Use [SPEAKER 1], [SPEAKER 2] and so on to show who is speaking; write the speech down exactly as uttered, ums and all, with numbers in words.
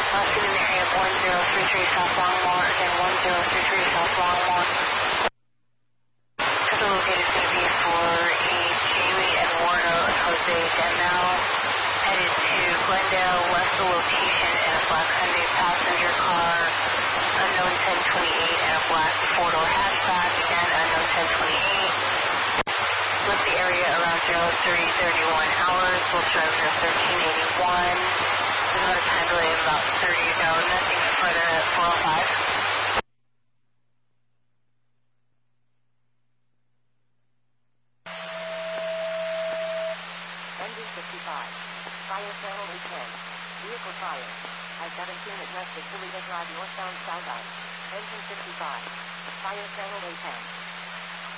[SPEAKER 1] Last in the area of one zero three three South Longmore, again one zero three three South Longmore. So the located is going to be for a Jamie Eduardo Jose Demel, headed to Glendale, left the location in a black Hyundai passenger car, unknown ten twenty-eight, and a black four-door hatchback, again unknown ten twenty-eight. Left the area around zero three thirty-one hours, will drive to thirteen eighty-one. There's about a time delay of about thirty to go, nothing further at four oh five.
[SPEAKER 2] Engine fifty-five. Fire channel A ten. Vehicle fire. I seventeen at west of Toledo Drive northbound southbound. Engine fifty-five. Fire channel A ten.